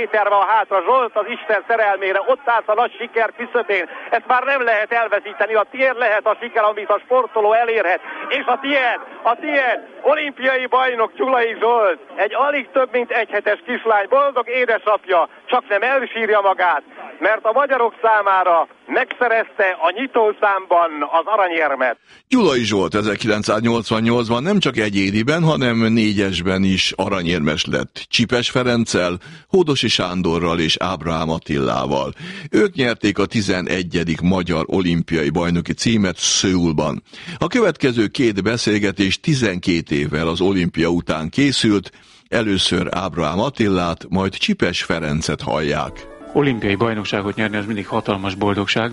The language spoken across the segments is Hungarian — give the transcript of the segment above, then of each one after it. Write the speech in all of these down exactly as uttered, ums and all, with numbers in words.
méterre a hátra, Zsolt az Isten szerelmére, ott állt a nagy siker küszöbén, ezt már nem lehet elveszíteni, a tiéd lehet a siker, amit a sportoló elérhet, és a tiéd, a tiéd, olimpiai bajnok Gyulai Zsolt, egy alig több mint egyhetes kislány, boldog édesapja, csak nem elsírja magát, mert a magyarok számára megszerezte a nyitószámban az aranyérmet. Gyulai Zsolt ezerkilencszáznyolcvannyolcban nem csak egyéniben, hanem négyesben is aranyérmes lett. Csipes Ferenccel, Hódosi Sándorral és Ábrahám Attilával. Ők nyerték a tizenegyedik magyar olimpiai bajnoki címet Szöulban. A következő két beszélgetés tizenkét évvel az olimpia után készült, először Ábrahám Attilát, majd Csipes Ferencet hallják. Olimpiai bajnokságot nyerni az mindig hatalmas boldogság,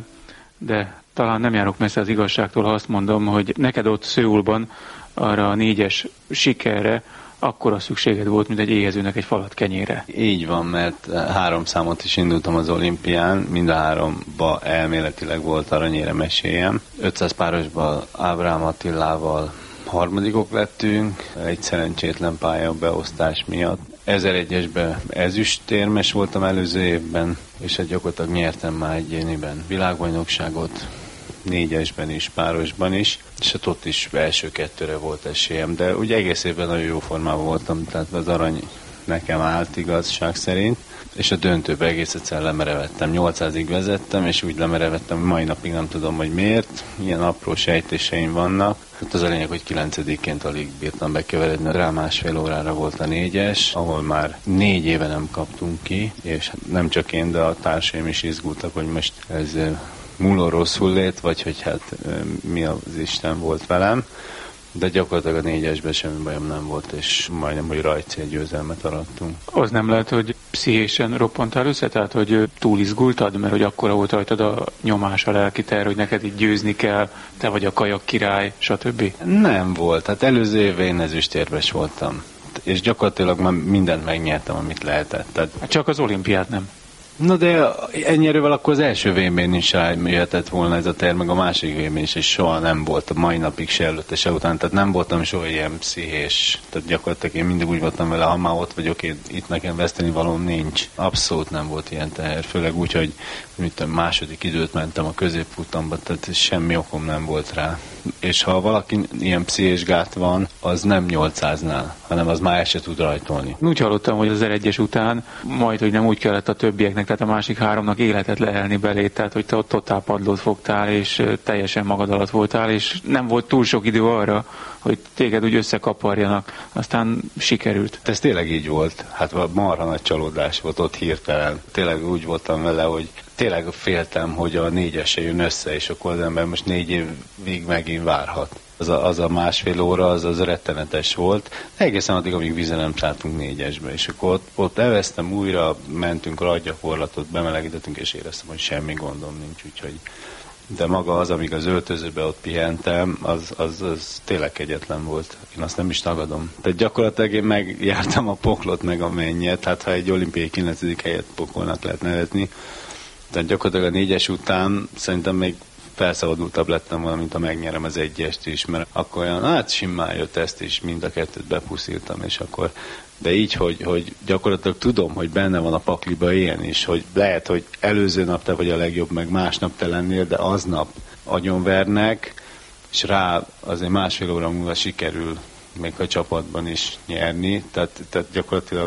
de talán nem járok messze az igazságtól, ha azt mondom, hogy neked ott Szöulban arra a négyes sikerre akkora szükséged volt, mint egy éhezőnek egy falat kenyére. Így van, mert három számot is indultam az olimpián, mind a háromba elméletileg volt aranyérem esélyem. ötszáz párosban Ábrahám Attilával harmadikok lettünk, egy szerencsétlen pályabeosztás miatt. ezeregyesben ezüstérmes voltam előző évben, és hát gyakorlatilag nyertem már egyéniben világbajnokságot, négyesben is, párosban is, és hát ott is első kettőre volt esélyem, de ugye egész évben nagyon jó formában voltam, tehát az arany nekem állt igazság szerint, és a döntőbe egész egyszer lemerevettem. nyolcszázig vezettem, és úgy lemerevettem, mai napig nem tudom, hogy miért. Ilyen apró sejtéseim vannak. Hát az a lényeg, hogy kilencedikként alig bírtam bekeveredni. Rá másfél órára volt a négyes, ahol már négy éve nem kaptunk ki, és hát nem csak én, de a társaim is izgultak, hogy most ez múló rosszul lét, vagy hogy hát mi az Isten volt velem. De gyakorlatilag a négyesben semmi bajom nem volt, és majdnem, hogy rajtcélgyőzelmet arattunk. Az nem lehet, hogy pszichésen roppantál össze, tehát hogy túl izgultad, mert hogy akkora volt rajtad a nyomás, a lelki terv, hogy neked így győzni kell, te vagy a kajak király, stb. Nem volt, hát előző évben én ezüstérmes voltam, és gyakorlatilag már mindent megnyertem, amit lehetett. Tehát... Csak az olimpiát nem. Na de ennyi erővel akkor az első vémén is rájöhetett volna ez a terv, meg a másik vémén is, és soha nem volt a mai napig se előtte, se után, tehát nem voltam soha ilyen pszichés, tehát gyakorlatilag én mindig úgy voltam vele, ha már ott vagyok, én, itt nekem veszteni valóm nincs. Abszolút nem volt ilyen teher, főleg úgy, hogy mint a második időt mentem a középfutamba, tehát semmi okom nem volt rá. És ha valaki ilyen pszichés gát van, az nem nyolcszáznál, hanem az már el se tud rajtolni. Úgy hallottam, hogy az ezeregyes után majd, hogy nem úgy kellett a többieknek, tehát a másik háromnak életet lehelni belé, tehát hogy te ott totál padlót fogtál, és teljesen magad alatt voltál, és nem volt túl sok idő arra, hogy téged úgy összekaparjanak, aztán sikerült. Ez tényleg így volt, hát marha nagy csalódás volt ott hirtelen. Tényleg úgy voltam vele, hogy tényleg féltem, hogy a négyes jön össze, és akkor az ember most négy évig megint várhat. Az a, az a másfél óra, az, az rettenetes volt. Egészen addig, amíg vízen nem szálltunk négyesbe, és akkor ott, ott elvesztem újra, mentünk rajtgyakorlatot, bemelegítettünk, és éreztem, hogy semmi gondom nincs, úgyhogy de maga az, amíg az öltözőbe ott pihentem, az, az, az tényleg kegyetlen volt. Én azt nem is tagadom. Tehát gyakorlatilag én megjártam a poklot, meg a mennyet, tehát ha egy olimpiai kilencedik helyet pokolnak lehet nevezni. Tehát gyakorlatilag a négyes után szerintem még felszabadultabb lettem volna, mint ha megnyerem az egyest is, mert akkor olyan, hát simán jött ezt is, mind a kettőt bepuszítam, és akkor, de így, hogy, hogy gyakorlatilag tudom, hogy benne van a pakliba ilyen is, hogy lehet, hogy előző nap te vagy a legjobb, meg másnap te lennél, de aznap agyonvernek, és rá azért másfél óra múlva sikerül még a csapatban is nyerni, tehát, tehát gyakorlatilag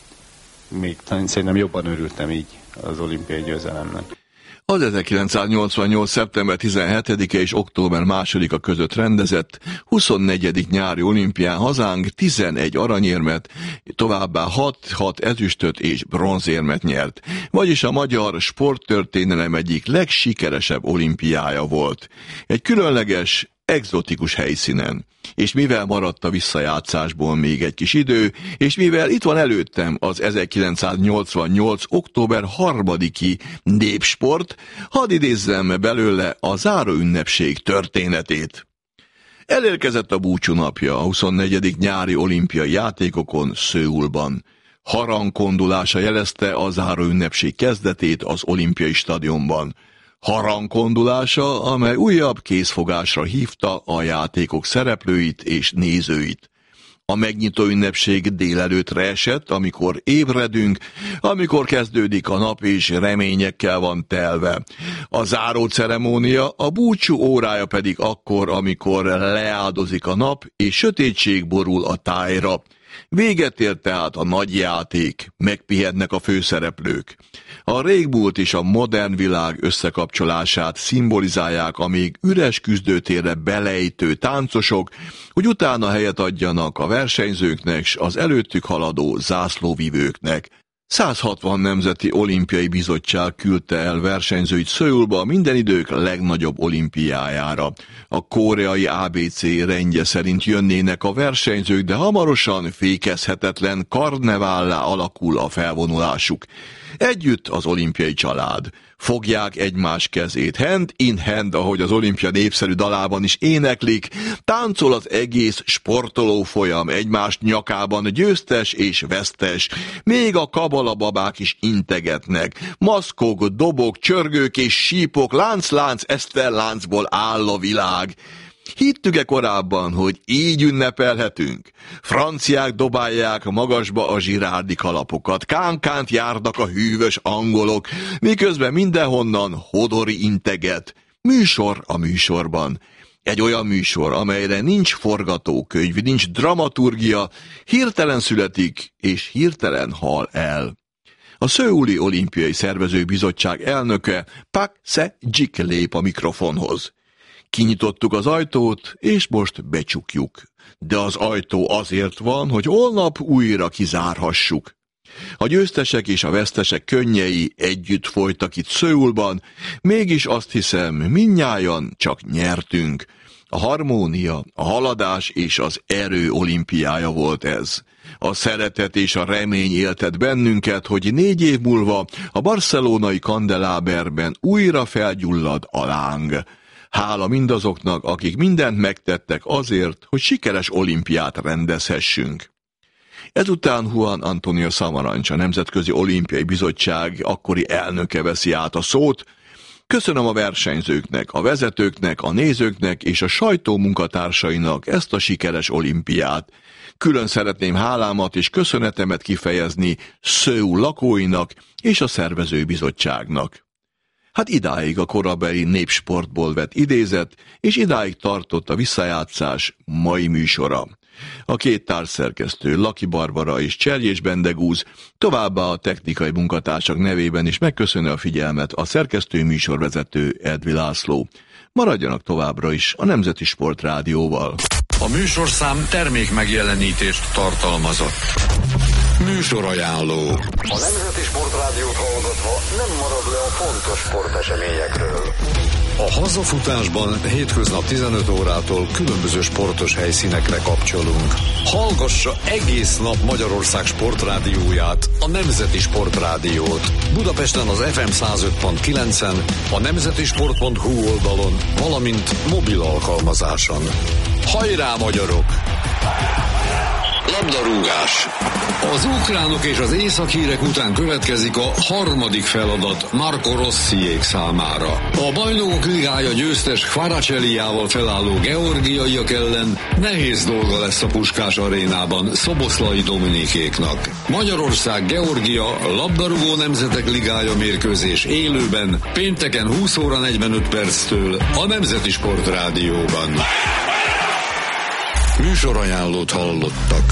még szerintem jobban örültem így az olimpiai győzelemnek. Az ezerkilencszáznyolcvannyolc. szeptember tizenhetedike és október másodika között rendezett huszonnegyedik nyári olimpián hazánk tizenegy aranyérmet, továbbá hat ezüstöt és bronzérmet nyert. Vagyis a magyar sporttörténelem egyik legsikeresebb olimpiája volt. Egy különleges, egzotikus helyszínen. És mivel maradt a visszajátszásból még egy kis idő, és mivel itt van előttem az ezerkilencszáznyolcvannyolc. október harmadiki népsport, hadd idézzem belőle a záróünnepség történetét. Elérkezett a búcsú napja a huszonnegyedik nyári olimpiai játékokon Szöulban. Harangkondulása jelezte a záróünnepség kezdetét az olimpiai stadionban. Harangkondulása, amely újabb készfogásra hívta a játékok szereplőit és nézőit. A megnyitó ünnepség délelőttre esett, amikor ébredünk, amikor kezdődik a nap és reményekkel van telve. A záró ceremónia, a búcsú órája pedig akkor, amikor leáldozik a nap és sötétség borul a tájra. Véget ért tehát a nagy játék, megpihennek a főszereplők. A régmúlt és a modern világ összekapcsolását szimbolizálják a még üres küzdőtérre belejtő táncosok, hogy utána helyet adjanak a versenyzőknek s az előttük haladó zászlóvivőknek. száz hatvan Nemzeti Olimpiai Bizottság küldte el versenyzőit Szöulba a minden idők legnagyobb olimpiájára. A koreai á bé cé rendje szerint jönnének a versenyzők, de hamarosan fékezhetetlen karnevállá alakul a felvonulásuk. Együtt az olimpiai család. Fogják egymás kezét, hand in hand, ahogy az olimpia népszerű dalában is éneklik, táncol az egész sportoló folyam egymás nyakában, győztes és vesztes, még a kabalababák is integetnek, maszkok, dobok, csörgők és sípok, lánc-lánc, eszterláncból áll a világ. Hittük-e korábban, hogy így ünnepelhetünk? Franciák dobálják magasba a zsirárdi kalapokat, kánkánt járnak a hűvös angolok, miközben mindenhonnan Hodori integet. Műsor a műsorban. Egy olyan műsor, amelyre nincs forgatókönyv, nincs dramaturgia, hirtelen születik és hirtelen hal el. A Szöuli Olimpiai Szervező Bizottság elnöke Pak Se-jik lép a mikrofonhoz. Kinyitottuk az ajtót, és most becsukjuk. De az ajtó azért van, hogy holnap újra kizárhassuk. A győztesek és a vesztesek könnyei együtt folytak itt Szöulban, mégis azt hiszem, mindnyájan csak nyertünk. A harmónia, a haladás és az erő olimpiája volt ez. A szeretet és a remény éltet bennünket, hogy négy év múlva a barcelonai kandeláberben újra felgyullad a láng. Hála mindazoknak, akik mindent megtettek azért, hogy sikeres olimpiát rendezhessünk. Ezután Juan Antonio Samaranch, a Nemzetközi Olimpiai Bizottság akkori elnöke veszi át a szót. Köszönöm a versenyzőknek, a vezetőknek, a nézőknek és a sajtó munkatársainak ezt a sikeres olimpiát. Külön szeretném hálámat és köszönetemet kifejezni Szöul lakóinak és a szervezőbizottságnak. Hát idáig a korabeli népsportból vett idézet, és idáig tartott a visszajátszás mai műsora. A két társszerkesztő, Laki Barbara és Cserjés Bendegúz, továbbá a technikai munkatársak nevében is megköszönő a figyelmet a szerkesztő műsorvezető Edvi László. Maradjanak továbbra is a Nemzeti Sport Rádióval. A műsorszám termék megjelenítést tartalmazott. Műsorajánló. A Nemzeti Sport Rádiót hallgatva nem marad le a fontos sporteseményekről. A hazafutásban hétköznap tizenöt órától különböző sportos helyszínekre kapcsolunk. Hallgassa egész nap Magyarország sportrádióját, a Nemzeti Sport Rádiót. Budapesten az ef em száz öt pont kilencen, a nemzetisport pont hu oldalon, valamint mobil alkalmazáson. Hajrá, magyarok! Labdarúgás. Az ukránok és az észak-hírek után következik a harmadik feladat Marco Rossiék számára. A Bajnokok Ligája győztes Kvaraceliával felálló georgiaiak ellen nehéz dolga lesz a Puskás arénában Szoboszlai Dominikéknak. Magyarország-Georgia labdarúgó nemzetek ligája mérkőzés élőben pénteken húsz óra negyvenöt perctől a Nemzeti Sport Rádióban. Műsorajánlót hallottak.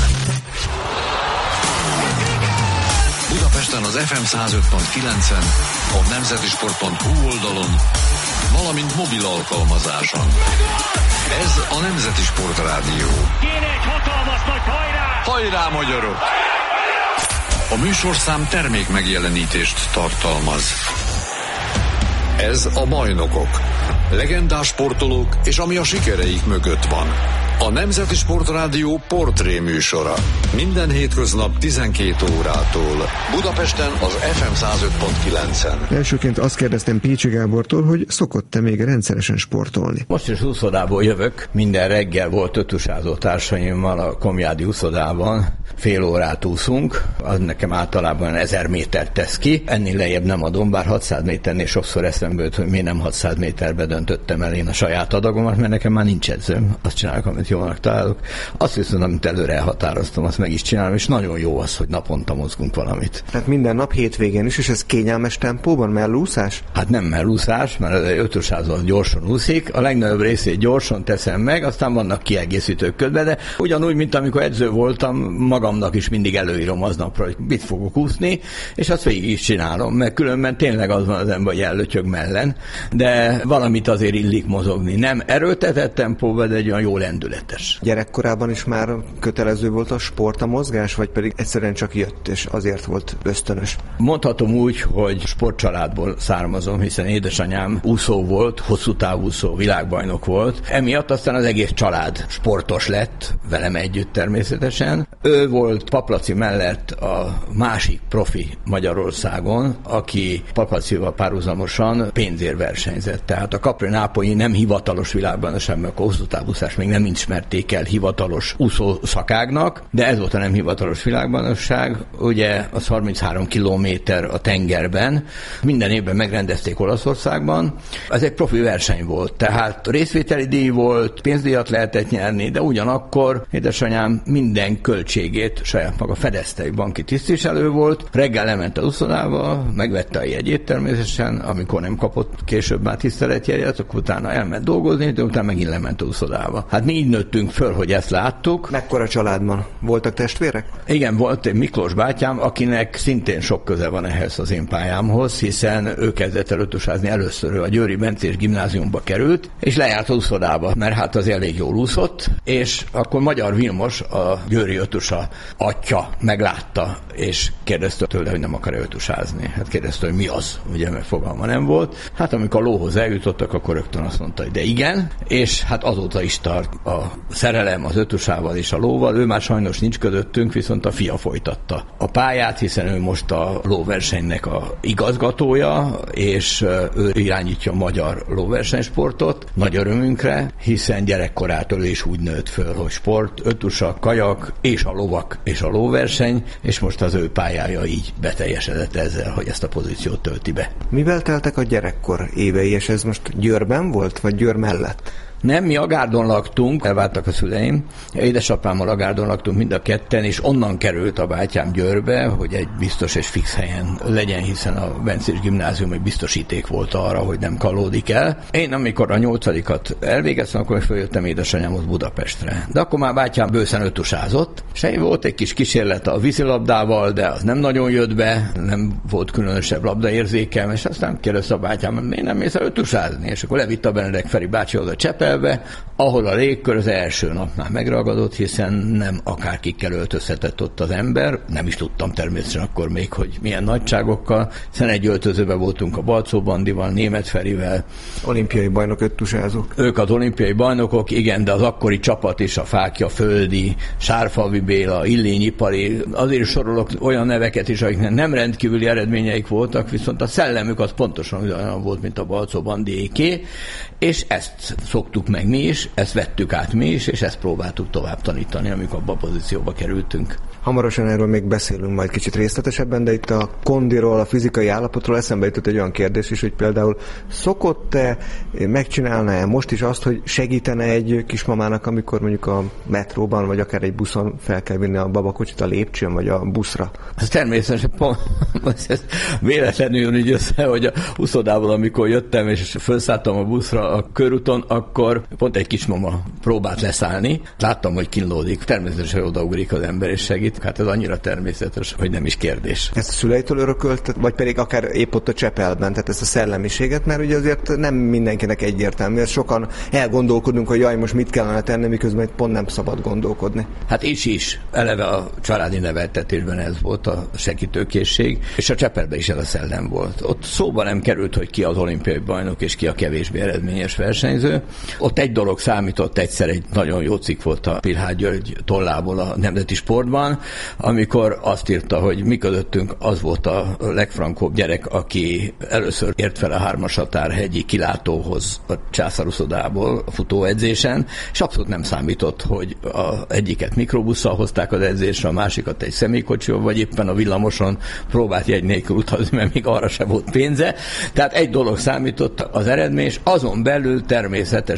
Budapesten az ef em száz öt pont kilencen, a nemzetisport pont hu oldalon, valamint mobil alkalmazáson. Ez a Nemzeti Sport Rádió. Kéne egy hatalmas nagy hajrá! Hajrá, magyarok! A műsorszám termék megjelenítést tartalmaz. Ez a Bajnokok. Legendás sportolók és ami a sikereik mögött van. A Nemzeti Sport Rádió portré műsora. Minden hétköznap tizenkét órától. Budapesten az ef em száz öt pont kilencen. Elsőként azt kérdeztem Pécsi Gábortól, hogy szokott-e még rendszeresen sportolni. Most is úszodából jövök. Minden reggel volt ötusázó társaimmal a Komjádi úszodában. Fél órát úszunk. Az nekem általában ezer métert tesz ki. Ennél lejjebb nem adom, bár hatszáz méternél sokszor eszembe jött, hogy miért nem hatszáz méterbe döntöttem el én a saját adagomat, mert nekem már nincs edzőm. Azt csinálok, amit amit jónak találok. Azt viszont, amit előre elhatároztam, azt meg is csinálom, és nagyon jó az, hogy naponta mozgunk valamit. Tehát minden nap hétvégén is, és ez kényelmes tempóban, mellúszás? Hát nem mellúszás, mert az ötösázat gyorsan úszik, a legnagyobb részét gyorsan teszem meg, aztán vannak kiegészítők közben, de ugyanúgy, mint amikor edző voltam, magamnak is mindig előírom aznapra, hogy mit fogok úszni, és azt végig is csinálom, mert különben tényleg az van az ember, hogy ellötyög mellen, de valamit azért illik mozogni. Nem erőltetett tempóban, de egy olyan jó lendületes. Gyerekkorában is már kötelező volt a sport, a mozgás, vagy pedig egyszerűen csak jött, és azért volt ösztönös? Mondhatom úgy, hogy sportcsaládból származom, hiszen édesanyám úszó volt, hosszú távúszó, világbajnok volt. Emiatt aztán az egész család sportos lett, velem együtt természetesen. Ő volt Paplaci mellett a másik profi Magyarországon, aki Paplacival párhuzamosan pénzért versenyzett. Tehát a Capri-Nápolyi nem hivatalos világbajnokság, mert a hosszú távúszás még nem ismerték el hivatalos úszó szakágnak, de ez volt a nem hivatalos világbajnokság. Ugye az harminchárom kilométer a tengerben. Minden évben megrendezték Olaszországban. Ez egy profi verseny volt. Tehát részvételi díj volt, pénzdíjat lehetett nyerni, de ugyanakkor édesanyám minden költségét saját maga fedezte, egy banki tisztviselő volt. Reggel lement az uszodába, megvette a jegyét természetesen, amikor nem kapott később már tiszteletjegyet, akkor utána elment dolgozni, de utána megint lement az uszodába. Hát mi így nőttünk föl, hogy ezt láttuk. Mekkora családban? Voltak testvérek? Igen, volt egy Miklós bátyám, akinek szintén sok köze van ehhez az én pályámhoz, hiszen ő kezdett el ötösázni először, a Győri Bencés gimnáziumba került, és lejárt az úszodába, mert hát az elég jól úszott, és akkor Magyar Vilmos, a győri ötösa atya meglátta, és kérdezte tőle, hogy nem akar ötösázni. Hát kérdezte, hogy mi az, ugye, mert fogalma nem volt. Hát amikor a lóhoz eljutottak, akkor rögtön azt mondta, hogy de igen, és hát azóta is tart a szerelem az ötösával és a lóval. Ő már sajnos nincs közöttünk, viszont a fia folytatta a pályát, hiszen ő most a lóversenynek a igazgatója, és ő irányítja a magyar lóversenysportot, nagy örömünkre, hiszen gyerekkorától is úgy nőtt föl, hogy sport, ötusa, kajak, és a lovak, és a lóverseny, és most az ő pályája így beteljesedett ezzel, hogy ezt a pozíciót tölti be. Mivel teltek a gyerekkor évei, és ez most Győrben volt, vagy Győr mellett? Nem, mi Agárdon laktunk, elváltak a szüleim. Édesapámmal Agárdon laktunk mind a ketten, és onnan került a bátyám Győrbe, hogy egy biztos és fix helyen legyen, hiszen a Bencés gimnázium egy biztosíték volt arra, hogy nem kalódik el. Én amikor a nyolcadikat elvégeztem, akkor följöttem édesanyámhoz Budapestre. De akkor már bátyám bőszen ötusázott, és volt egy kis kísérlet a vízilabdával, de az nem nagyon jött be, nem volt különösebb labdaérzékem, és aztán kérdezte a bátyám, hogy én nem mész el ötusázni, és akkor levitt a Benedek Feri bácsihoz a Csepelbe, ahol a légkör az első nap már megragadott, hiszen nem akárkikkel öltözhetett ott az ember, nem is tudtam természetesen akkor még, hogy milyen nagyságokkal, hiszen egy öltözőben voltunk a Balczó Bandival, Németh Ferivel. Olimpiai bajnok öttusázók. Ők az olimpiai bajnokok, igen, de az akkori csapat is, a Fákja Földi, Sárfalvi Béla, Illényi Pali, azért sorolok olyan neveket is, akiknek nem rendkívüli eredményeik voltak, viszont a szellemük az pontosan olyan volt, mint a Balczó Bandiéké, és ezt szoktuk meg mi is, ezt vettük át mi is, és ezt próbáltuk tovább tanítani, amikor abba a pozícióba kerültünk. Hamarosan erről még beszélünk majd kicsit részletesebben, de itt a kondiról, a fizikai állapotról eszembe jutott egy olyan kérdés is, hogy például szokott-e, megcsinálná-e most is azt, hogy segítene egy kismamának, amikor mondjuk a metróban, vagy akár egy buszon fel kell vinni a babakocsit a lépcsőn, vagy a buszra? Ez természetesen pont, ez véletlenül jön így össze, hogy a uszodából, amikor jöttem, és felszálltam a buszra a körúton, akkor pont egy kismama próbált leszállni. Láttam, hogy kínlódik. Természetesen odaugrik az ember és segít. Hát ez annyira természetes, hogy nem is kérdés. Ezt a szüleitől örökölt, vagy pedig akár épp ott a Csepelben, tehát ezt a szellemiséget, mert ugye azért nem mindenkinek egyértelmű. Ezt sokan elgondolkodunk, hogy jaj, most mit kellene tenni, miközben pont nem szabad gondolkodni. Hát is is. Eleve a családi neveltetésben ez volt a segítőkészség, és a Csepelben is ez a szellem volt. Ott szóba nem került, hogy ki az olimpiai bajnok, és ki a kevésbé eredményes versenyző. Ott egy dolog számított, egyszer egy nagyon jó cikk volt a Pilhágy György tollából a Nemzeti Sportban, amikor azt írta, hogy mi közöttünk az volt a legfrankóbb gyerek, aki először ért fel a Hármashatárhegyi kilátóhoz a császáruszodából a futóedzésen, és abszolút nem számított, hogy a egyiket mikrobusszal hozták az edzésre, a másikat egy személykocsival, vagy éppen a villamoson próbált jegy nélkül utazni, mert még arra se volt pénze. Tehát egy dolog számított, az eredmény, és azon belül természetesen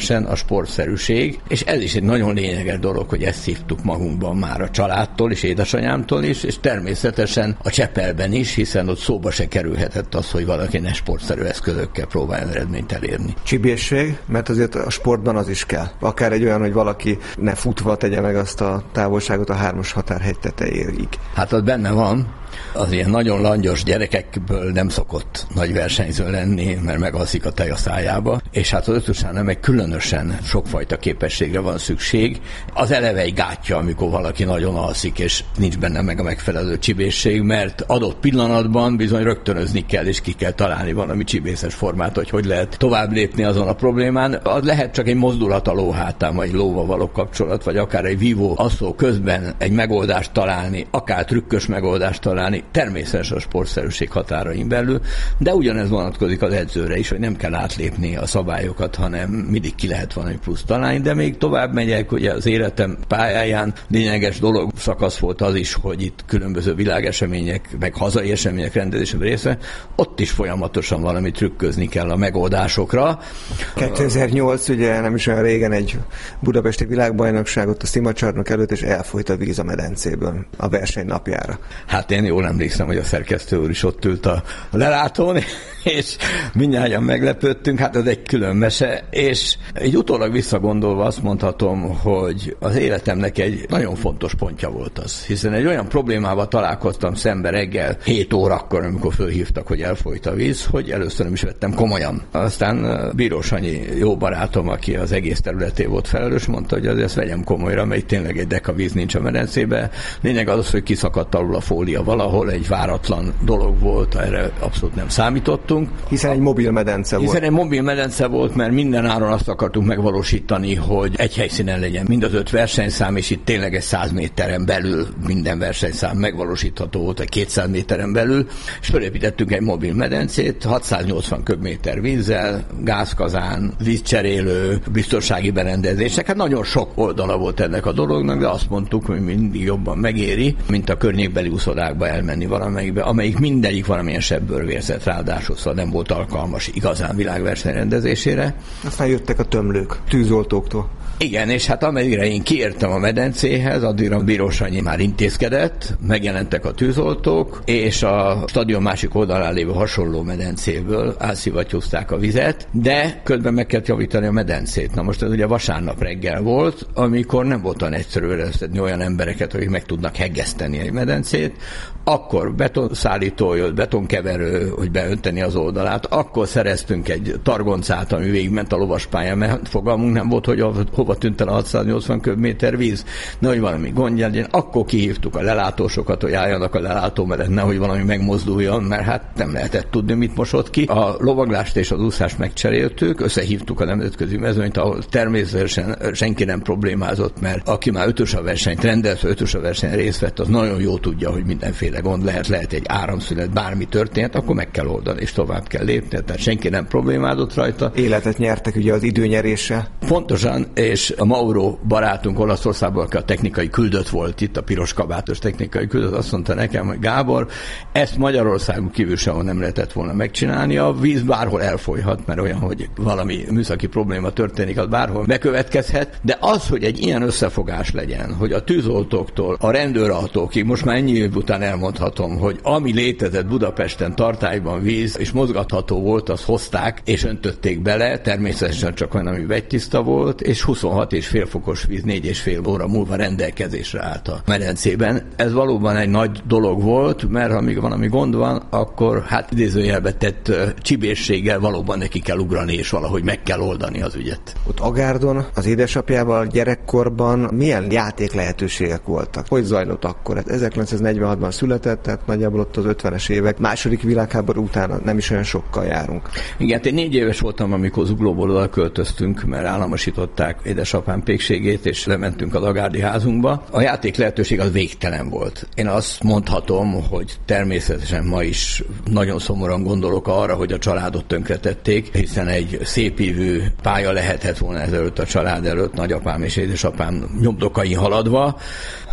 természetesen a sportszerűség, és ez is egy nagyon lényeges dolog, hogy ezt szívtuk magunkban már a családtól és édesanyámtól is, és természetesen a Csepelben is, hiszen ott szóba se kerülhetett az, hogy valaki ne sportszerű eszközökkel próbáljon eredményt elérni. Csibészség, mert azért a sportban az is kell. Akár egy olyan, hogy valaki ne futva tegye meg azt a távolságot a hármas határhegy tetejéig. Hát az benne van. Az ilyen nagyon langyos gyerekekből nem szokott nagy versenyző lenni, mert megalszik a tej a szájába, és hát az ötösánál meg különösen sokfajta képességre van szükség. Az eleve egy gátja, amikor valaki nagyon alszik, és nincs benne meg a megfelelő csibészség, mert adott pillanatban bizony rögtönözni kell, és ki kell találni valami csibészes formát, hogy hogy lehet tovább lépni azon a problémán. Az lehet csak egy mozdulat a ló hátán, vagy lóval való kapcsolat, vagy akár egy vívó asszó közben egy megoldást találni, akár trükkös megoldást találni, természetesen a sportszerűség határain belül, de ugyanez vonatkozik az edzőre is, hogy nem kell átlépni a szabályokat, hanem mindig ki lehet valami plusz találni, de még tovább megyek, ugye az életem pályáján lényeges dolog szakasz volt az is, hogy itt különböző világesemények, meg hazai események rendezésében része, ott is folyamatosan valami trükközni kell a megoldásokra. kétezer-nyolc, ugye nem is olyan régen egy budapesti világbajnokságot a szimacsarnok előtt, és elfolyt a víz a medencéből a verseny napjára. Hát én jól emlékszem, hogy a szerkesztő úr is ott ült a lelátón, és mindnyájan meglepődtünk, hát ez egy külön mese, és így utólag visszagondolva azt mondhatom, hogy az életemnek egy nagyon fontos pontja volt az, hiszen egy olyan problémával találkoztam szembe reggel hét órakor, amikor fölhívtak, hogy elfolyt a víz, hogy először nem is vettem komolyan. Aztán Bíró Sanyi jó barátom, aki az egész területé volt felelős, mondta, hogy azért ezt vegyem komolyra, mert tényleg egy deka víz nincs a medencébe. Lényeg az, hogy kiszakadt alul a fólia valahol, egy váratlan dolog volt, erre abszolút nem számítottunk. Hiszen egy mobil medence volt. Hiszen egy mobil medence volt, mert minden áron azt akartunk megvalósítani, hogy egy helyszínen legyen mind az öt versenyszám, és itt tényleg egy száz méteren belül minden versenyszám megvalósítható volt, egy kétszáz méteren belül, és felépítettünk egy mobil medencét, hatszáznyolcvan köbméter vízzel, gázkazán, vízcserélő, biztonsági berendezések. Hát nagyon sok oldala volt ennek a dolognak, de azt mondtuk, hogy mindig jobban megéri, mint a környékbeli úszodákba elmenni valamelyikbe, amelyik mindegyik valamilyen sebből vérzett, ráadásul szóval nem volt alkalmas igazán világverseny rendezésére. Aztán jöttek a tömlők, tűzoltóktól. Igen, és hát ameddigre én kiértem a medencéhez, addigra a Bíró Sanyi már intézkedett, megjelentek a tűzoltók, és a stadion másik oldalán lévő hasonló medencéből ászivattyúzták a vizet, de közben meg kellett javítani a medencét. Na most ez ugye vasárnap reggel volt, amikor nem volt olyan egyszerű összedni olyan embereket, akik meg tudnak heggeszteni egy medencét, akkor betonszállító jött, betonkeverő, hogy beönteni az oldalát, akkor szereztünk egy targoncát, ami végigment a lovaspályán, mert fogalmunk nem volt, hogy hova tűnt el a hatszáznyolcvan köbméter víz, nehogy valami gondja legyen, akkor kihívtuk a lelátósokat, hogy álljanak a lelátó mellett, nehogy valami megmozduljon, mert hát nem lehetett tudni, mit mosott ki. A lovaglást és az úszást megcseréltük, összehívtuk a nemzetközi mezőnyt, ahol természetesen senki nem problémázott, mert aki már ötös versenyt rendelt, ötös versenyen részt vett, az nagyon jó tudja, hogy mindenféle gond lehet, lehet egy áramszünet, bármi történt, akkor meg kell oldani, és tovább kell lépni, tehát senki nem problémádott rajta. Életet nyertek ugye az időnyeréssel. Pontosan, és a Mauro barátunk Olaszországban, aki a technikai küldött volt itt, a piros kabátos technikai küldött, azt mondta nekem, hogy Gábor, ezt Magyarországon kívül sehol nem lehetett volna megcsinálni, a víz bárhol elfolyhat, mert olyan, hogy valami műszaki probléma történik, az bárhol bekövetkezhet, de az, hogy egy ilyen összefogás legyen, hogy a tűzoltóktól a rendőrautókig, most már ennyi év után elmondhatom, hogy ami létezett Budapesten tartályban víz, és mozgatható volt, azt hozták, és öntötték bele, természetesen csak olyan, ami vegytiszta volt, és huszonhat és fél fokos víz négy és fél óra múlva rendelkezésre állt a medencében. Ez valóban egy nagy dolog volt, mert ha még valami gond van, akkor hát idézőjelbe tett csibészséggel valóban neki kell ugrani, és valahogy meg kell oldani az ügyet. Ott Agárdon az édesapjával gyerekkorban milyen játék lehetőségek voltak? Hogy zajlott akkor? Hát ezerkilencszáznegyvenhatban született, tehát nagyjából ott az ötvenes évek, második világháború után nem is olyan sokkal járunk. Igen, én négy éves voltam, amikor Zuglóból oda költöztünk, mert államosították édesapám pékségét, és lementünk a Agárdi házunkba. A játék lehetőség az végtelen volt. Én azt mondhatom, hogy természetesen ma is nagyon szomorúan gondolok arra, hogy a családot tönkretették, hiszen egy szépívű pálya lehetett volna ezelőtt a család előtt, nagyapám és édesapám nyomdokain haladva,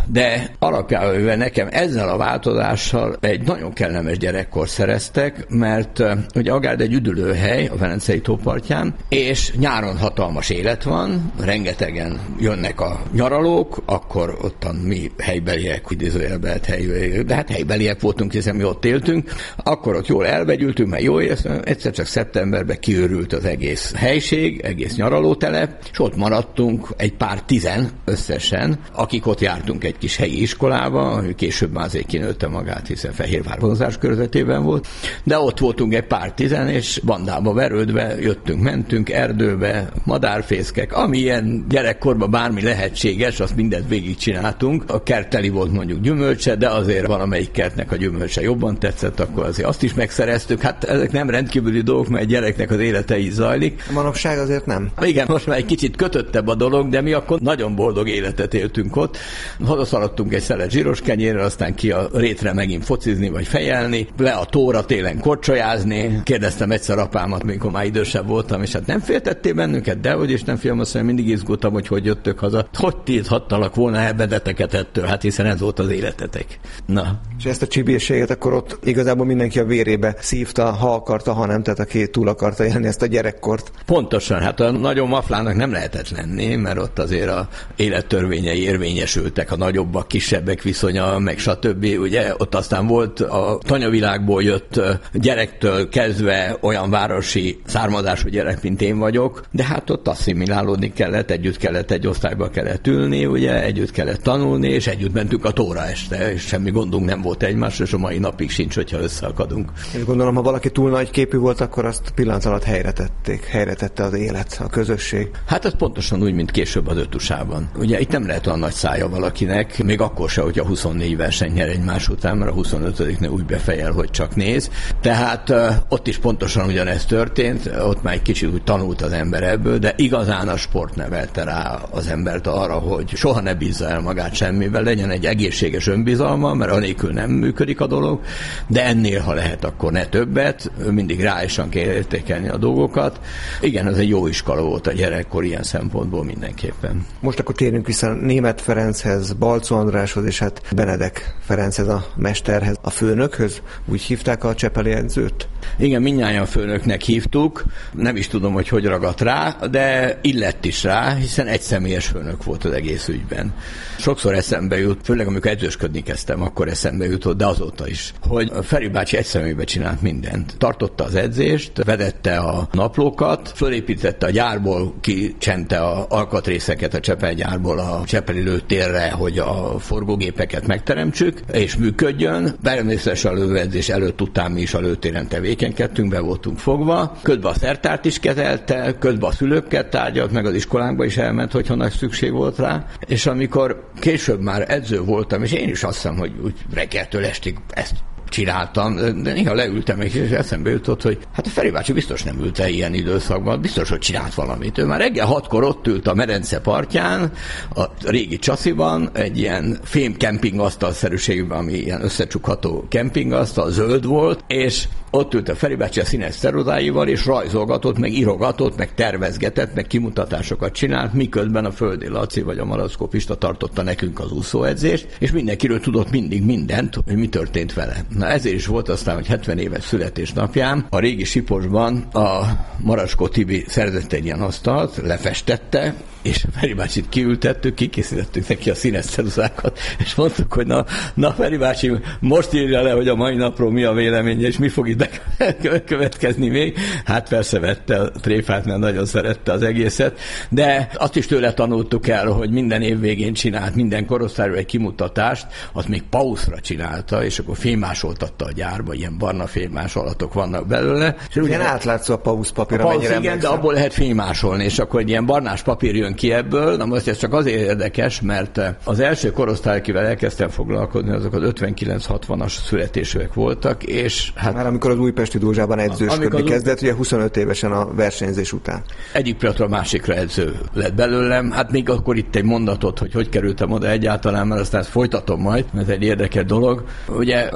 de alapjában nekem ezzel a változással egy nagyon kellemes gyerekkor szereztek, mert ugye Agárd egy üdülőhely a Velencei tó partján, és nyáron hatalmas élet van, rengetegen jönnek a nyaralók, akkor ottan mi helybeliek, idézőjelben helybeliek, de hát helybeliek voltunk, hiszen mi ott éltünk, akkor ott jól elvegyültünk, mert jó éreztem, egyszer csak szeptemberben kiőrült az egész helység, egész nyaralótelep, és ott maradtunk egy pár tizen összesen, akik ott jártunk egy kis helyi iskolába, ami később már azért kinőtte magát, hiszen Fehérvár vonzás körzetében volt, de ott voltunk egy pár tizen, és bandába verődve jöttünk, mentünk erdőbe, madárfészkek, ami ilyen gyerekkorban bármi lehetséges, azt mindent végigcsináltunk. A kert teli volt mondjuk gyümölcse, de azért valamelyik kertnek a gyümölcse jobban tetszett, akkor azért azt is megszereztük. Hát ezek nem rendkívüli dolgok, mert egy gyereknek az élete így zajlik. Manapság azért nem. Igen, most már egy kicsit kötöttebb a dolog, de mi akkor nagyon boldog életet éltünk ott. Hazaszaladtunk egy szelet zsíros kenyérrel, aztán ki a rétre megint focizni vagy fejelni, le a tóra télen korcsolyázni. Kérdeztem egyszer apámat, amikor már idősebb voltam, és hát nem féltettél bennünket, dehogy is nem féltem, azt mondja, mindig izgultam, hogy hogy jöttök haza. Hogy tilthattalak volna elbedeteket ettől, hát hiszen ez volt az életetek. Na. És ezt a csibészséget akkor ott igazából mindenki a vérébe szívta, ha akarta, ha nem, tehát aki túl akarta élni ezt a gyerekkort. Pontosan, hát a nagyon maflának nem lehetett lenni, mert ott azért a élettörvényei érvényesültek, a nagyobbak, kisebbek viszonya, meg stb. Ugye ott aztán volt a tanyavilágból jött gyerektől kezdve olyan városi származású gyerek, mint én vagyok, de hát ott asszimilálódni kellett, együtt kellett egy osztályba kellett ülni, ugye, együtt kellett tanulni, és együtt mentünk a tóra este, és semmi gondunk nem volt egymásra, és a mai napig sincs, hogyha összeakadunk. És gondolom, ha valaki túl nagy képű volt, akkor azt pillanat alatt helyre tették, helyre tette az élet, a közösség. Hát ez pontosan úgy, mint később az ötusában. Ugye itt nem lehet olyan nagy szája valakinek, még akkor se, hogyha huszonnégy verseny nyer egymás után, mert a huszonötödiknél úgy befejel, hogy csak néz. Tehát uh, ott is pontosan ugyanez történt, ott már egy kicsit úgy tanult az ember ebből, de igazán a sport nevelte rá az embert arra, hogy soha ne bízza el magát semmivel, legyen egy egészséges önbizalma, mert anélkül nem működik a dolog, de ennél, ha lehet, akkor ne többet, mindig ráisan kell értékelni a dolgokat. Igen, ez egy jó iskola volt a gyerekkor ilyen szempontból mindenképpen. Most akkor térjünk vissza Németh Ferenchez, Balczó Andráshoz, és hát Benedek Ferenchez, a mesterhez, a főnökhöz. Úgy hívták a csepeli edzőt? Igen, mindnyájan főnöknek hívtuk. Nem is tudom, hogy hogy ragadt rá, de illett is rá, hiszen egy személyes főnök volt az egész ügyben. Sokszor eszembe jut, főleg amikor edzősködni kezdtem, akkor eszembe jutott, de azóta is, hogy Feri bácsi egy személybe csinált mindent. Tartotta az edzést, vedette a naplókat, fölépítette a gyárból, kicsente a alkatrészeket a Csepel gyárból a Csepeli lőtérre, hogy a forgógépeket megteremtsük, és működjön. Természetesen a lövőedzés előtt után mi is a lőtéren tevékenykedtünk, be voltunk fogva. Közben a szertárt is kezelte, közben a szülőkkel tárgyalt, meg az iskolánkba is elment, hogyha nagy szükség volt rá. És amikor később már edző voltam, és én is azt hiszem, hogy úgy reggeltől estig ezt csináltam, de néha leültem, és eszembe jutott, hogy hát a Feri bácsi biztos nem ült el ilyen időszakban, biztos, hogy csinált valamit. Ő már reggel hatkor ott ült a medence partján, a régi Csasziban, egy ilyen fém kempingasztalszerűségben, ami ilyen összecsukható kempingasztal, zöld volt, és ott ült a Feri bácsi a színes ceruzáival, és rajzolgatott, meg írogatott, meg tervezgetett, meg kimutatásokat csinált, miközben a Földi Laci vagy a Malackó Pista tartotta nekünk az úszóedzést, és mindenkiről tudott mindig mindent, hogy mi történt vele. Na ezért is volt aztán, hogy hetven éves születésnapján a régi Siposban a Maraskó Tibi szerzett egy ilyen asztalt, lefestette, és Feri bácsit kiültettük, kikészítettük neki a színes ceruzákat, és mondtuk, hogy na, na Feri bácsi, most írja le, hogy a mai napról mi a véleménye, és mi fog itt következni még. Hát persze vette a tréfát, mert nagyon szerette az egészet, de azt is tőle tanultuk el, hogy minden év végén csinált minden korosztályról egy kimutatást, azt még pauszra csinálta, és akkor fémásoltatta a gyárba, ilyen barna fémásolatok vannak belőle. Ilyen átlátszó a pauszpapír, a pausz, igen, de abból lehet fémásolni, és akkor egy ilyen barnás papír jön ki ebből. Na most ez csak azért érdekes, mert az első korosztály, akivel elkezdtem foglalkozni, azok az ötvenkilenc hatvanas születésűek voltak, és hát... Már amikor az Újpesti Dózsában edzősködni kezdett, ugye huszonöt évesen a versenyzés után. Egyik pillanatra a másikra edző lett belőlem. Hát még akkor itt egy mondatot, hogy hogy kerültem oda egyáltalán, mert aztán ezt folytatom majd, mert ez egy érdekes dolog. Ugye elvittek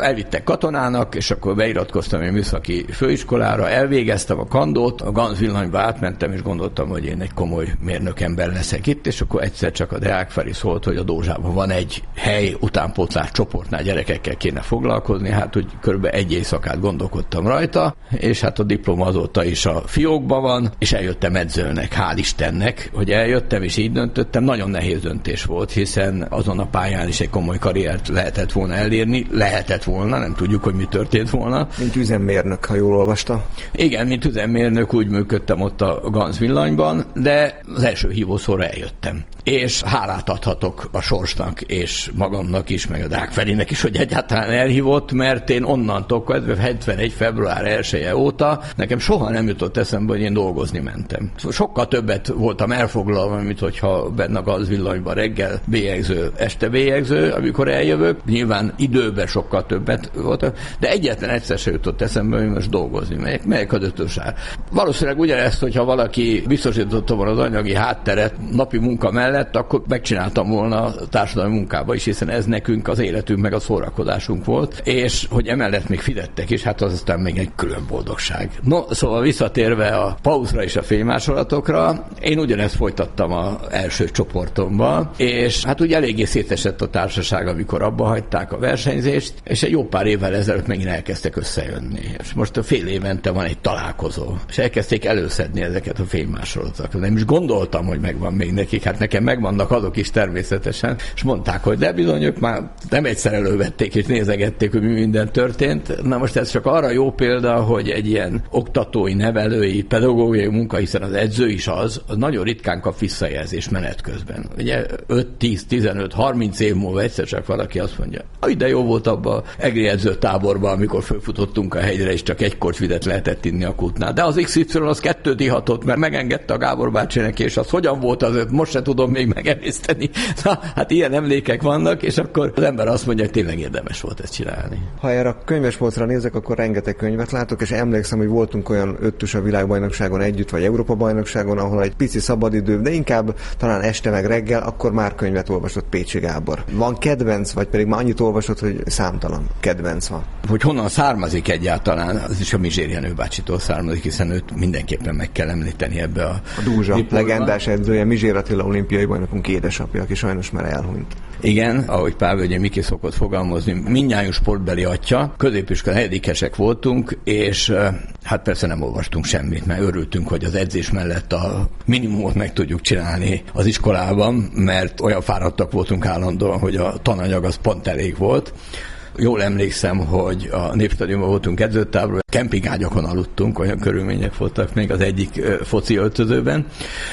elküldtek katonának, és akkor beiratkoztam egy műszaki főiskolára, elvégeztem a kandót, a Ganz villanyba átmentem, és gondoltam, hogy én egy komoly mérnökember leszek itt, és akkor egyszer csak a Deák Feri szólt, hogy a Dózsában van egy hely, utánpótlás csoportnál gyerekekkel kéne foglalkozni, hát hogy körülbelül egy éjszakát gondolkodtam rajta, és hát a diploma azóta is a fiókban van, és eljöttem edzőnek, hál' Istennek, hogy eljöttem, és így döntöttem. Nagyon nehéz döntés volt, hiszen azon a pályán is egy komoly karriert lehetett volna elérni, lehetett volna, nem tudjuk, hogy mi történt volna. Mint üzemmérnök, ha jól olvasta. Igen, mint üzemmérnök úgy működtem ott a Ganz villanyban, de az első hívószóra eljöttem. És hálát adhatok a sorsnak, és magamnak is, meg a Deák Ferinek is, hogy egyáltalán elhívott, mert én onnantól kezdve hetvenegy február elseje óta nekem soha nem jutott eszembe, hogy én dolgozni mentem. Sokkal többet voltam elfoglalva, mint hogyha benne a Ganz villanyban reggel bélyegző, este bélyegző, amikor eljövök. Nyilván időben sokkal többet voltam, de egyetlen egyszer se jutott eszembe, hogy most dolgozni megyek, melyek az ötösár. Valószínűleg ugyanezt, hogyha valaki biztosította volna az anyagi hátteret napi munka mellett, akkor megcsináltam volna a társadalmi munkába is, hiszen ez nekünk az életünk meg a szórakozásunk volt, és hogy emellett még fizettek is, hát az aztán még egy külön boldogság. No, szóval visszatérve a pauzra és a fénymásolatokra, én ugyanezt folytattam az első csoportomban, és hát úgy eléggé szétesett a társaság, amikor abba hagyták a versenyzést, és egy jó pár évvel ezelőtt megint elkezdtek összejönni. És most a fél évente van egy találkozó, és elkezdték előszedni ezeket a fénymásolatokat. Nem is gondoltam, hogy megvan még nekik, hát nekem megvannak azok is természetesen, és mondták, hogy de bizony ők már nem egyszer elővették, és nézegették, hogy mi minden történt. Na most ez csak arra jó példa, hogy egy ilyen oktatói, nevelői, pedagógiai munka, hiszen az edző is az, az nagyon ritkán kap visszajelzés menet közben. Ugye öt, tíz, tizenöt, harminc év múlva egyszer csak valaki azt mondja, hogy de jó volt abban az egri edzőtáborban, amikor fölfutottunk a hegyre, és csak egy kortyvizet lehetett inni a kútnál. De az iksz ipszilon az kettőt ihatott, mert megengedte a Gábor bácsi neki, és az hogyan volt az öt, most se tudom még megemészteni. Na, hát ilyen emlékek vannak, és akkor az ember azt mondja, hogy tényleg érdemes volt ezt csinálni. Ha erre a könyvespolcra nézek, akkor rengeteg könyvet látok, és emlékszem, hogy voltunk olyan ötös a világbajnokságon együtt, vagy Európa bajnokságon, ahol egy pici szabadidő, de inkább talán este meg reggel, akkor már könyvet olvasott Pécsi Gábor. Van kedvenc, vagy pedig már annyit olvasott, hogy számtalan kedvenc van? Hogy honnan származik egyáltalán, az is a Mizsér Jenő bácsitól származik, hiszen őt mindenképpen meg kell említeni ebbe a... A Dúzsa, legendás edzője, Mizsér Attila olimpiai bajnokunk édesapja, aki sajnos már elhunyt. Igen, ahogy Pálvölgyi Miki szokott fogalmazni, mindnyájunk sportbeli atya, középiskola negyedikesek voltunk, és hát persze nem olvastunk semmit, mert örültünk, hogy az edzés mellett a minimumot meg tudjuk csinálni az iskolában, mert olyan fáradtak voltunk állandóan, hogy a tananyag az pont elég volt. Jól emlékszem, hogy a Népstadionban voltunk edzőtáborban, kempingágyakon aludtunk, olyan körülmények voltak még az egyik uh, foci öltözőben,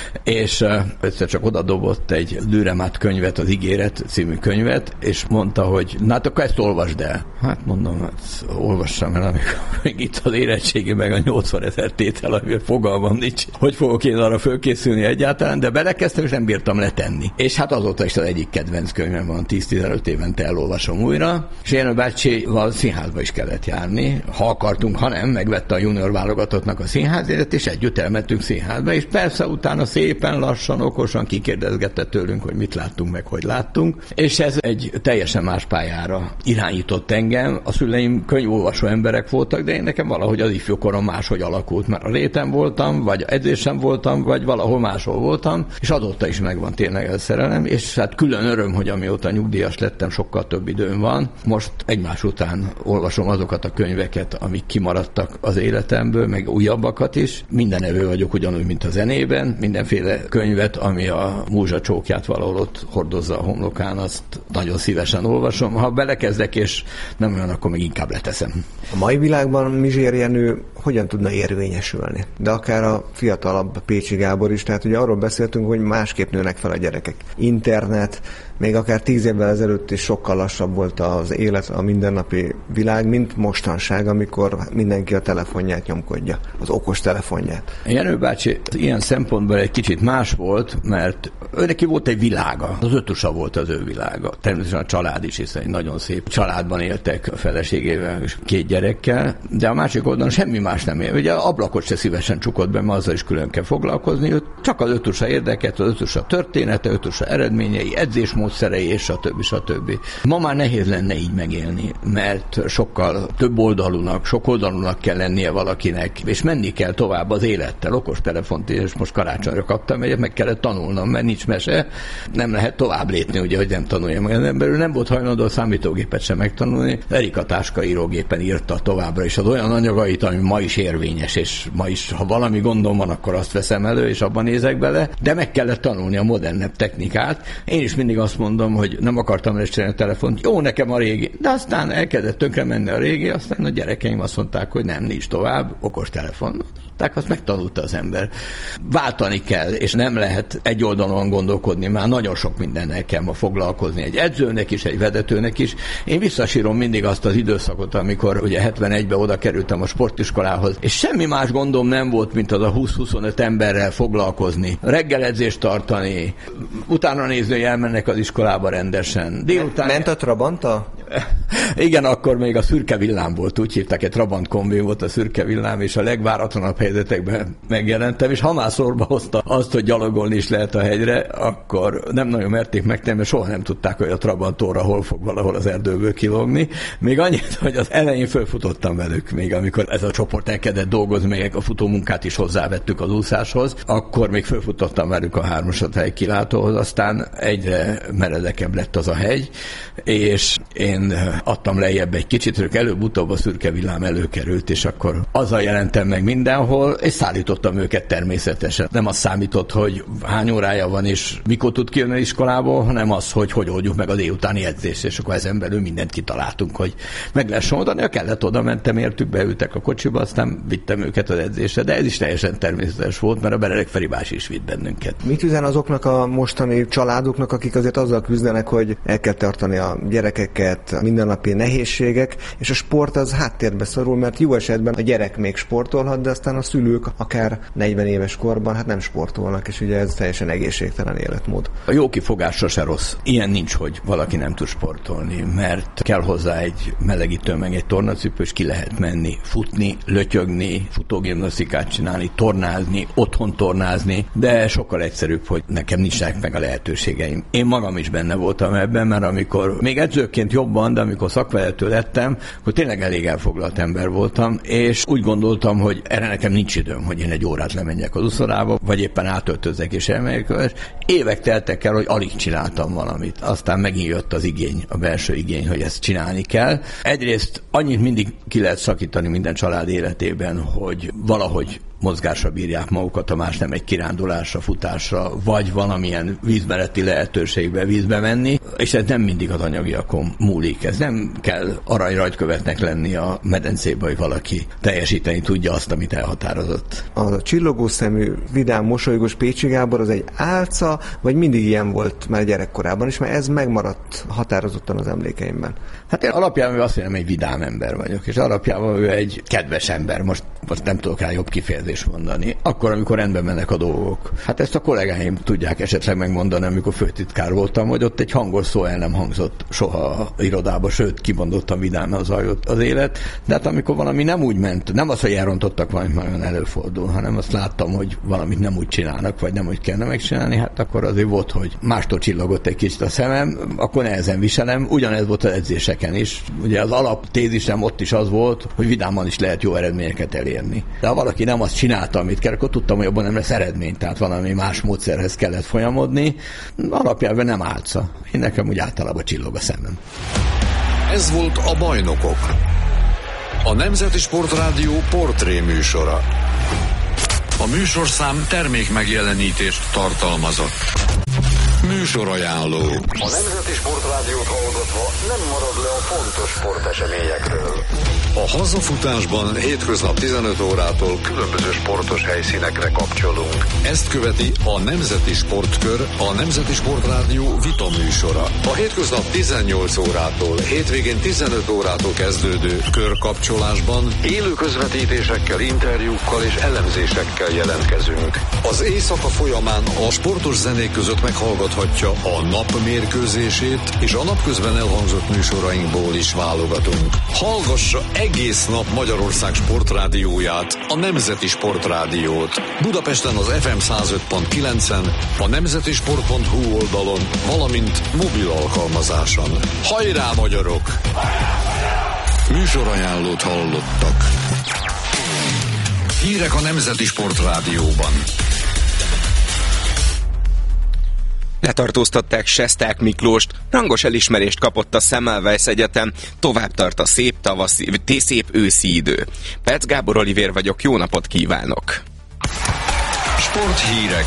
és uh, egyszer csak odadobott egy Dürrenmatt könyvet, az Ígéret című könyvet, és mondta, hogy na hát akkor ezt olvasd el. Hát mondom, hát olvassam el, amikor még itt az érettségi meg a nyolcvanezer tétel, amivel fogalmam nincs, hogy fogok én arra fölkészülni egyáltalán, de belekezdtem, és nem bírtam letenni. És hát azóta is az egyik kedvenc könyvem van, tíz-tizenöt évente elolvasom újra, és Jenő bácsival színházba is kellett járni, ha akartunk, ha nem, megvette a junior válogatottnak a színházjegyet, és együtt elmentünk színházba, és persze utána szépen lassan, okosan kikérdezgette tőlünk, hogy mit láttunk, meg hogy láttunk, és ez egy teljesen más pályára irányított engem. A szüleim könyvolvasó emberek voltak, de én nekem valahogy az ifjúkorom máshogy alakult, mert a réten voltam, vagy edzésen voltam, vagy valahol máshol voltam, és azóta is megvan tényleg ez szerelem, és hát külön öröm, hogy amióta nyugdíjas lettem, sokkal több időm van. Most egymás után olvasom azokat a könyveket, amik kimaradtak az életemből, meg újabbakat is. Minden evő vagyok ugyanúgy, mint a zenében. Mindenféle könyvet, ami a múzsa csókját valahol ott hordozza a homlokán, azt nagyon szívesen olvasom. Ha belekezdek, és nem olyan, akkor meg inkább leteszem. A mai világban Mizsér Jenő hogyan tudna érvényesülni? De akár a fiatalabb Pécsi Gábor is, tehát ugye arról beszéltünk, hogy másképp nőnek fel a gyerekek. Internet, még akár tíz évvel ezelőtt is sokkal lassabb volt az élet, a mindennapi világ, mint mostanság, amikor mindenki a telefonját nyomkodja, az okos telefonját. Jenő bácsi ilyen szempontból egy kicsit más volt, mert ő neki volt egy világa, az ötusa volt az ő világa. Természetesen a család is, hiszen egy nagyon szép családban éltek a feleségével és két gyerekkel, de a másik oldalon semmi más nem él. Ugye ablakot se szívesen csukott be, mert azzal is külön kell foglalkozni, őt csak az ötusa érdekelt, az ötusa története, ötusa eredményei, edzésmód, módszerei, és a többi, stb. Ma már nehéz lenne így megélni, mert sokkal több oldalúnak, sok oldalúnak kell lennie valakinek, és menni kell tovább az élettel. Okostelefont, és most karácsonyra kaptam, egyet meg kellett tanulnom, mert nincs mese, nem lehet tovább lépni, ugye, hogy nem tanuljam. Az emberül nem volt hajlandó a számítógépet sem megtanulni. Erika táskaírógépen írta továbbra is az olyan anyagait, ami ma is érvényes, és ma is, ha valami gondom van, akkor azt veszem elő, és abban nézek bele, de meg kellett tanulni a modernebb technikát. Én is mindig azt mondom, hogy nem akartam lescserélni a telefont, jó, nekem a régi, de aztán elkezdett tönkre menni a régi, aztán a gyerekeim azt mondták, hogy nem, nincs tovább, okostelefon. Tehát azt megtanulta az ember. Váltani kell, és nem lehet egy oldalon gondolkodni, már nagyon sok mindennel kell ma foglalkozni. Egy edzőnek is, egy vezetőnek is. Én visszasírom mindig azt az időszakot, amikor ugye hetvenegyben oda kerültem a sportiskolához, és semmi más gondom nem volt, mint az a húsz-huszonöt emberrel foglalkozni, reggeledzést tartani, utána nézni, hogy elmennek az iskolába rendesen. Délután... Ment a Trabanta? Igen, akkor még a szürke villám volt, úgy hívták, egy Trabant kombi volt a szürke villám, és a legváratlanabb helyzetekben megjelentem, és ha már szorba hozta azt, hogy gyalogolni is lehet a hegyre, akkor nem nagyon merték megtenni, mert soha nem tudták, hogy a Trabantóra hol fog valahol az erdőből kilógni. Még annyit, hogy az elején fölfutottam velük, még amikor ez a csoport elkezdett dolgozni, még a futómunkát is hozzávettük az úszáshoz, akkor még fölfutottam velük a hármasat hegy kilátóhoz, aztán egyre meredekebb lett az a hegy, és én adtam lejjebb egy kicsit, ők előbb-utóbb a szürke villám előkerült, és akkor azzal jelentem meg mindenhol, és szállítottam őket természetesen. Nem az számított, hogy hány órája van, és mikor tud kijönni az iskolából, hanem az, hogy hogy oldjuk meg a délutáni edzést, és akkor ezen belül mindent kitaláltunk, hogy meg lehessen oldani. Ha kellett, oda mentem értük, beültek a kocsiba, aztán vittem őket az edzésre, de ez is teljesen természetes volt, mert a Bererek Feri bácsi is vitt bennünket. Mit üzen azoknak a mostani családoknak, akik azért azzal küzdenek, hogy el kell tartani a gyerekeket, a mindennapi nehézségek, és a sport az háttérbe szorul, mert jó esetben a gyerek még sportolhat, de aztán a szülők akár negyven éves korban hát nem sportolnak, és ugye ez teljesen egészségtelen életmód. A jó kifogás sose rossz. Ilyen nincs, hogy valaki nem tud sportolni, mert kell hozzá egy melegítő, meg egy tornacipő, és ki lehet menni, futni, lötyögni, futógimnasztikát csinálni, tornázni, otthon tornázni, de sokkal egyszerűbb, hogy nekem nincsenek meg a lehetőségeim. Én magam is benne voltam ebben, mert amikor még edzőként jobban, de amikor szakvezető lettem, akkor tényleg elég elfoglalt ember voltam, és úgy gondoltam, hogy erre nekem nincs időm, hogy én egy órát lemenjek az uszodába, vagy éppen átöltözzek és elmegyek. Évek teltek el, hogy alig csináltam valamit. Aztán megint jött az igény, a belső igény, hogy ezt csinálni kell. Egyrészt annyit mindig ki lehet szakítani minden család életében, hogy valahogy mozgásra bírják magukat, a más nem egy kirándulásra, futásra, vagy valamilyen vízmeleti lehetőségbe vízbe menni, és ez nem mindig az anyagiakon múlik. Ez nem kell aranyrajtkövetnek lenni a medencébe, hogy valaki teljesíteni tudja azt, amit elhatározott. A csillogó szemű, vidám, mosolygós Pécsi Gábor az egy álca, vagy mindig ilyen volt már gyerekkorában is, mert ez megmaradt határozottan az emlékeimben? Hát én alapjában azt mondom, egy vidám ember vagyok, és alapjában ő egy kedves ember. Most, most nem tudok rá jobb kifejezést mondani. Akkor, amikor rendben mennek a dolgok. Hát ezt a kollégáim tudják esetleg megmondani, amikor főtitkár voltam, hogy ott egy hangos szó el nem hangzott soha a irodába, sőt, kimondottan vidáman zajlott az élet. De hát amikor valami nem úgy ment, nem az, hogy elrontottak valamit, nagyon előfordul, hanem azt láttam, hogy valamit nem úgy csinálnak, vagy nem úgy kellene megcsinálni, hát akkor azért volt, hogy mástól csillogott egy kicsit a szemem, akkor nehezen viselem. Ugyanez volt az edzéseken is. Ugye az alaptézisem ott is az volt, hogy vidáman is lehet jó eredményeket elérni. De ha valaki nem azt csinálta, amit kell, akkor tudtam, hogy abban nem lesz eredmény, tehát valami más módszerhez kellett folyamodni. Alapjában nem álca. Én nekem úgy általában csillog a szemem. Ez volt a Bajnokok. A Nemzeti Sportrádió portré műsora. A műsorszám termék megjelenítést tartalmazott. Műsorajánló. A Nemzeti Sportrádiót hallgatva nem marad le a fontos sporteseményekről. A hazafutásban hétköznap tizenöt órától különböző sportos helyszínekre kapcsolunk. Ezt követi a Nemzeti Sportkör, a Nemzeti Sportrádió vita műsora. A hétköznap tizennyolc órától, hétvégén tizenöt órától kezdődő körkapcsolásban élő közvetítésekkel, interjúkkal és elemzésekkel jelentkezünk. Az éjszaka folyamán a sportos zenék között meghallgathatja a nap mérkőzését, és a napközben elhangzott műsorainkból is válogatunk. Hallgassa egész nap Magyarország sportrádióját, a Nemzeti Sportrádiót. Budapesten az ef em száz öt pont kilencen, a nemzetisport pont hu oldalon, valamint mobil alkalmazáson. Hajrá, magyarok! Műsorajánlót hallottak. Hírek a Nemzeti Sportrádióban. Letartóztatták Sesták Miklóst, rangos elismerést kapott a Semmelweis Egyetem, tovább tart a szép tavaszi, szép őszi idő. Perc Gábor Olivér vagyok, jó napot kívánok! Sporthírek.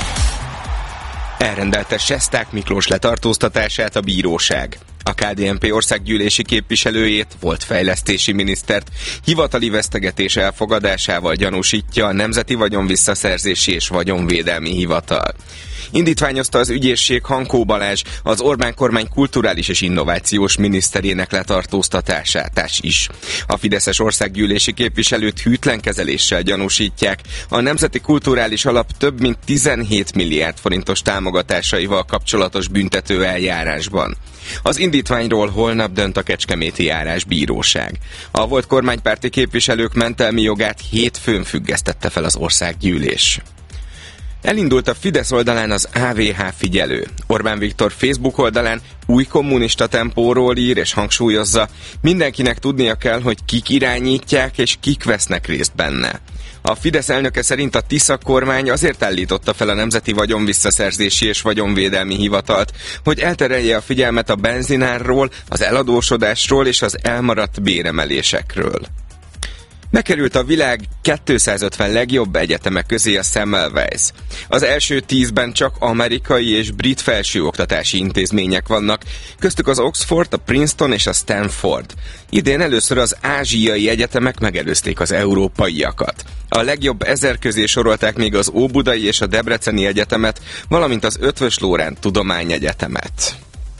Elrendelte Sesták Miklós letartóztatását a bíróság. A ká dé en pé országgyűlési képviselőjét, volt fejlesztési minisztert hivatali vesztegetés elfogadásával gyanúsítja a Nemzeti Vagyonvisszaszerzési és Vagyonvédelmi Hivatal. Indítványozta az ügyészség Hankó Balázs, az Orbán kormány kulturális és innovációs miniszterének letartóztatását is. A fideszes országgyűlési képviselőt hűtlen kezeléssel gyanúsítják a Nemzeti Kulturális Alap több mint tizenhét milliárd forintos támogatásaival kapcsolatos büntető eljárásban. Az indítványról holnap dönt a kecskeméti járásbíróság. A volt kormánypárti képviselők mentelmi jogát hétfőn függesztette fel az országgyűlés. Elindult a Fidesz oldalán az á vé há figyelő. Orbán Viktor Facebook oldalán új kommunista tempóról ír és hangsúlyozza, mindenkinek tudnia kell, hogy kik irányítják és kik vesznek részt benne. A Fidesz elnöke szerint a Tisza kormány azért állította fel a Nemzeti Vagyonvisszaszerzési és Vagyonvédelmi Hivatalt, hogy elterelje a figyelmet a benzinárról, az eladósodásról és az elmaradt béremelésekről. Bekerült a világ kétszázötven legjobb egyetemek közé a Semmelweis. Az első tízben csak amerikai és brit felsőoktatási intézmények vannak, köztük az Oxford, a Princeton és a Stanford. Idén először az ázsiai egyetemek megelőzték az európaiakat. A legjobb ezer közé sorolták még az Óbudai és a Debreceni Egyetemet, valamint az Eötvös Loránd Tudományegyetemet.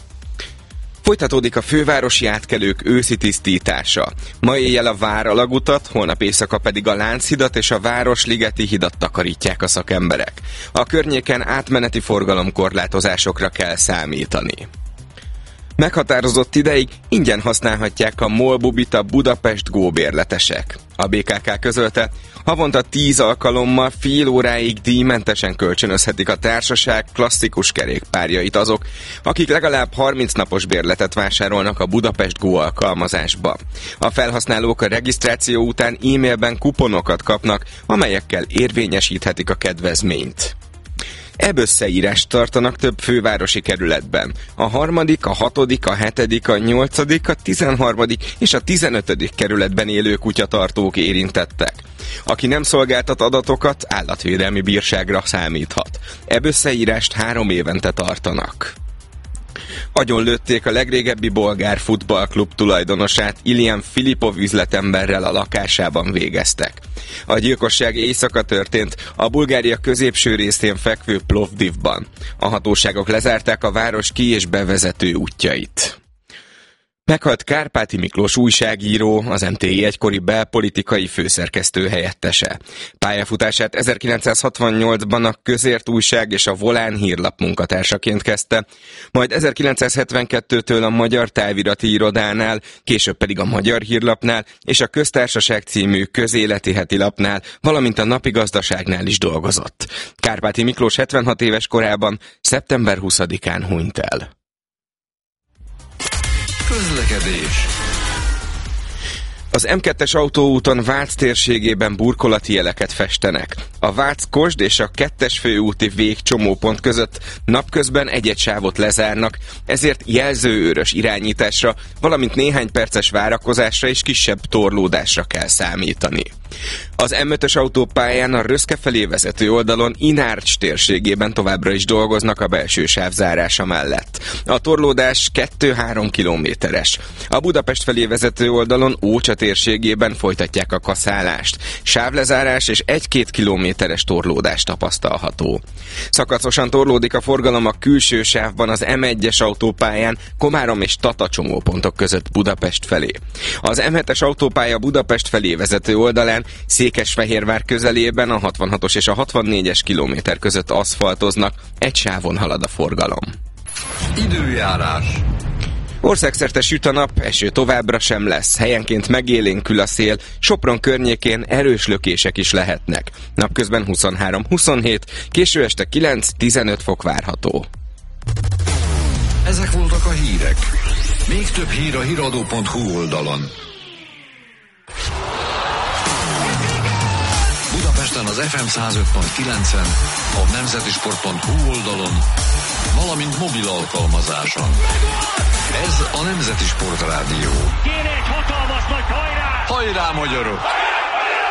Folytatódik a fővárosi átkelők őszi tisztítása. Ma éjjel a Váralagutat, holnap éjszaka pedig a Lánchidat és a Városligeti hidat takarítják a szakemberek. A környéken átmeneti forgalomkorlátozásokra kell számítani. Meghatározott ideig ingyen használhatják a Molbubit a Budapest Go bérletesek. A bé ká ká közölte, havonta tíz alkalommal fél óráig díjmentesen kölcsönözhetik a társaság klasszikus kerékpárjait azok, akik legalább harminc napos bérletet vásárolnak a Budapest Go alkalmazásba. A felhasználók a regisztráció után e-mailben kuponokat kapnak, amelyekkel érvényesíthetik a kedvezményt. Ebb összeírást tartanak több fővárosi kerületben. A harmadik, a hatodik, a hetedik, a nyolcadik, a tizenharmadik és a tizenötödik kerületben élő kutyatartók érintettek. Aki nem szolgáltat adatokat, állatvédelmi bírságra számíthat. Ebb összeírást három évente tartanak. Agyonlőtték a legrégebbi bolgár futballklub tulajdonosát, Ilian Filipov üzletemberrel a lakásában végeztek. A gyilkosság éjszaka történt a Bulgária középső részén fekvő Plovdivban. A hatóságok lezárták a város ki- és bevezető útjait. Meghalt Kárpáti Miklós újságíró, az em té i egykori belpolitikai főszerkesztő helyettese. Pályafutását ezerkilencszázhatvannyolcban a Közért újság és a Volán hírlap munkatársaként kezdte, majd ezerkilencszázhetvenkettőtől a Magyar Távirati Irodánál, később pedig a Magyar Hírlapnál és a Köztársaság című közéleti heti lapnál, valamint a Napi Gazdaságnál is dolgozott. Kárpáti Miklós hetvenhat éves korában szeptember huszadikán hunyt el. Közlekedés. Az em kettes autóúton Vác térségében burkolati jeleket festenek. A Vác-Kosd és a kettes főúti végcsomópont között napközben egy-egy sávot lezárnak, ezért jelzőőrös irányításra, valamint néhány perces várakozásra és kisebb torlódásra kell számítani. Az em ötös autópályán a Röszke felé vezető oldalon Inárcs térségében továbbra is dolgoznak a belső sáv zárása mellett. A torlódás kettő-három kilométeres. A Budapest felé vezető oldalon Ócsa térségében folytatják a kaszálást. Sávlezárás és egy-két kilométeres torlódás tapasztalható. Szakacosan torlódik a forgalom a külső sávban az em egyes autópályán Komárom és Tata csomópontok között Budapest felé. Az em hetes autópálya Budapest felé vezető oldalán Székesfehérvár közelében a hatvanhatos és a hatvannégyes kilométer között aszfaltoznak, egy sávon halad a forgalom. Időjárás. Országszerte süt a nap, eső továbbra sem lesz. Helyenként megélénkül a szél, Sopron környékén erős lökések is lehetnek. Napközben huszonhárom huszonhét, késő este kilenc-tizenöt fok várható. Ezek voltak a hírek. Még több hír a híradó pont hu oldalon. Budapesten az ef em száz öt pont kilencen, a nemzetisport pont hu oldalon, valamint mobil alkalmazáson. Ez a Nemzeti Sport Rádió. Kéne egy hatalmas nagy hajrá! Hajrá, magyarok!